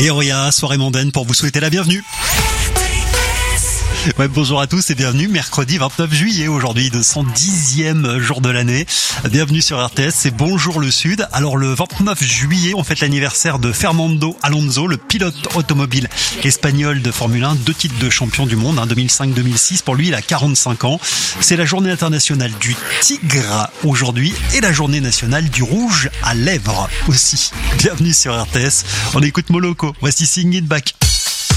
Et Auria, soirée mondaine pour vous souhaiter la bienvenue. Ouais, bonjour à tous et bienvenue, mercredi 29 juillet aujourd'hui, 210e jour de l'année. Bienvenue sur RTS, c'est Bonjour le Sud. Alors le 29 juillet, on fête l'anniversaire de Fernando Alonso, le pilote automobile espagnol de Formule 1, 2 titres de champion du monde, 2005-2006. Pour lui, il a 45 ans. C'est la journée internationale du tigre aujourd'hui et la journée nationale du rouge à lèvres aussi. Bienvenue sur RTS, on écoute Moloko, voici Sing It Back.